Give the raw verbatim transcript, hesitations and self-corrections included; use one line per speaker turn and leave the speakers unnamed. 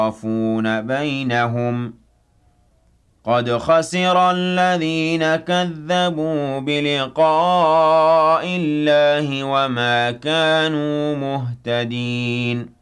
يخافون بينهم قد خسر الذين كذبوا بلقاء الله وما كانوا مهتدين